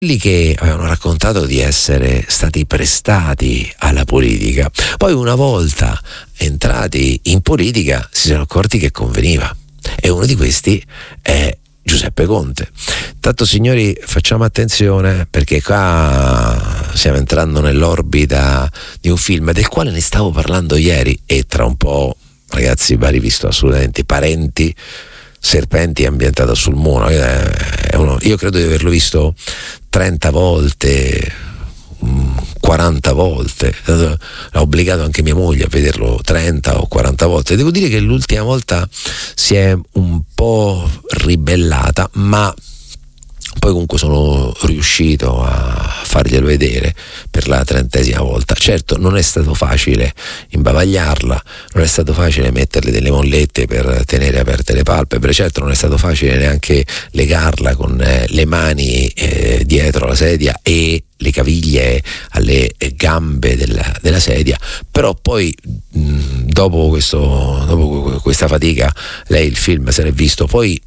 quelli che avevano raccontato di essere stati prestati alla politica, poi una volta entrati in politica si sono accorti che conveniva, e uno di questi è Giuseppe Conte. Tanto, signori, facciamo attenzione, perché qua stiamo entrando nell'orbita di un film del quale ne stavo parlando ieri, e tra un po', ragazzi, va rivisto assolutamente. Parenti Serpenti, ambientato sul Muno. Io credo di averlo visto 30 volte, 40 volte. L'ha obbligato anche mia moglie a vederlo 30 o 40 volte. Devo dire che l'ultima volta si è un po' ribellata, ma poi comunque sono riuscito a farglielo vedere per la 30ª volta. Certo, non è stato facile imbavagliarla, non è stato facile metterle delle mollette per tenere aperte le palpebre, certo non è stato facile neanche legarla con le mani dietro la sedia e le caviglie alle gambe della sedia, però poi dopo questa fatica lei il film se l'è visto. Poi,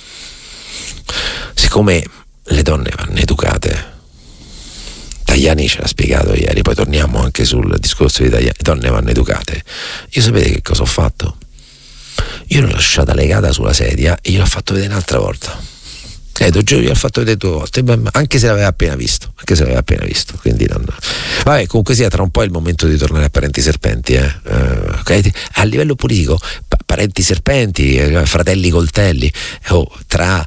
siccome le donne vanno educate, Tajani ce l'ha spiegato ieri, poi torniamo anche sul discorso di Tajani, le donne vanno educate. Io sapete che cosa ho fatto? Io l'ho lasciata legata sulla sedia e gliel'ho fatto vedere un'altra volta. Gliel'ho fatto vedere 2 volte, anche se l'aveva appena visto, quindi non... Vabbè, comunque sia, tra un po' è il momento di tornare a Parenti Serpenti, okay? A livello politico, Parenti Serpenti, Fratelli Coltelli, tra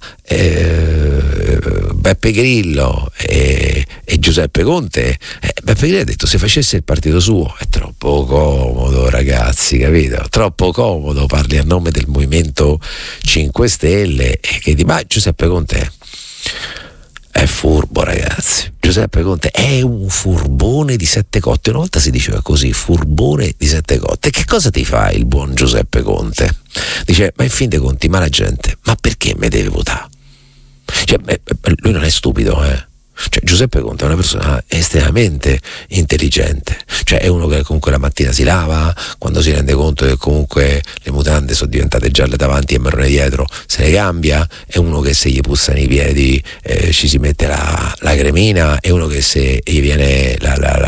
Beppe Grillo e Giuseppe Conte. Beppe Grillo ha detto: se facesse il partito suo. È troppo comodo, ragazzi, capito? Troppo comodo, parli a nome del Movimento 5 Stelle ma Giuseppe Conte è furbo, ragazzi. Giuseppe Conte è un furbone di 7 cotte. Una volta si diceva così, furbone di 7 cotte. Che cosa ti fa il buon Giuseppe Conte? Dice: ma in fin dei conti, ma la gente, ma perché mi deve votare? Cioè, lui non è stupido, Cioè, Giuseppe Conte è una persona estremamente intelligente, cioè è uno che comunque la mattina si lava, quando si rende conto che comunque le mutande sono diventate gialle davanti e marrone dietro se le cambia, è uno che se gli pussano i piedi ci si mette la cremina, è uno che se gli viene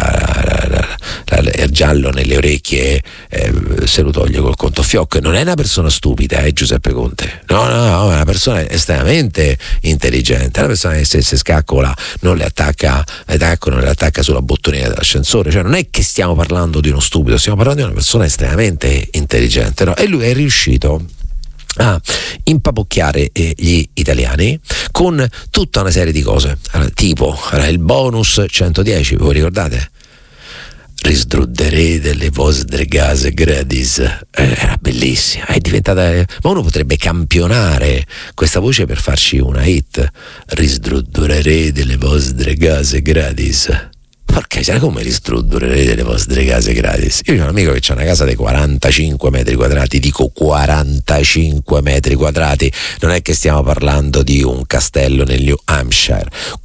il giallo nelle orecchie se lo toglie col contofiocco. Non è una persona stupida, Giuseppe Conte, no, è una persona estremamente intelligente, è una persona che se scaccola non le attacca sulla bottonina dell'ascensore. Cioè, non è che stiamo parlando di uno stupido, stiamo parlando di una persona estremamente intelligente, no? E lui è riuscito a impapocchiare gli italiani con tutta una serie di cose, tipo il bonus 110, voi ricordate? Risdrudderete le vostre case gratis, era bellissima, è diventata, ma uno potrebbe campionare questa voce per farci una hit: risdrudderete le vostre case gratis. Porca miseria, come risdrudderete le vostre case gratis? Io ho un amico che c'ha una casa dei 45 metri quadrati, dico 45 metri quadrati, non è che stiamo parlando di un castello nel New Hampshire,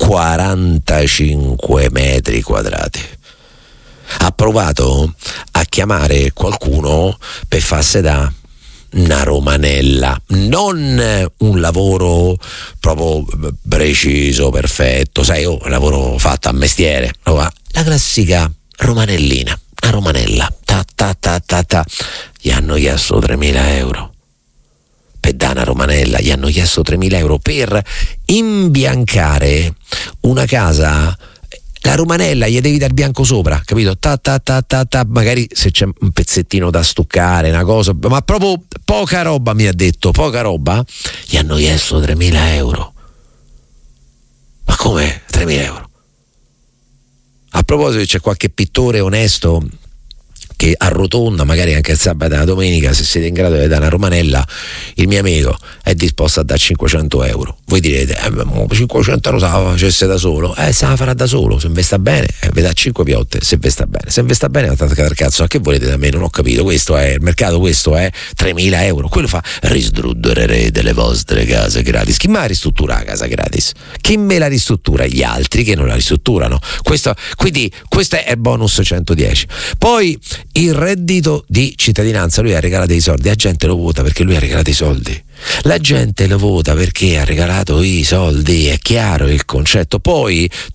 45 metri quadrati. Ha provato a chiamare qualcuno per farsi da una romanella, non un lavoro proprio preciso, perfetto, sai, un lavoro fatto a mestiere, no? La classica romanellina, una romanella, gli hanno chiesto 3.000 euro per dare una romanella, gli hanno chiesto 3.000 euro per imbiancare una casa. La romanella gli devi dar bianco sopra, capito? Magari se c'è un pezzettino da stuccare, una cosa, ma proprio poca roba, mi ha detto, poca roba. Gli hanno chiesto 3.000 euro. Ma come 3.000 euro? A proposito, c'è qualche pittore onesto che arrotonda magari anche il sabato e la domenica, se siete in grado di dare una romanella, il mio amico è disposto a dare 500 euro. Voi direte: 500 euro se la facesse da solo, se la farà da solo, se investa bene, vi dà 5 piotte, se investa bene attaccate al cazzo. Ma che volete da me? Non ho capito, questo è il mercato, questo è 3.000 euro, quello fa risdrudderete le vostre case gratis. Chi mai ristruttura la casa gratis? Chi me la ristruttura? Gli altri che non la ristrutturano. Quindi questo è il bonus 110. Poi il reddito di cittadinanza, lui ha regalato i soldi, la gente lo vota perché lui ha regalato i soldi, la gente lo vota perché ha regalato i soldi, è chiaro il concetto. Poi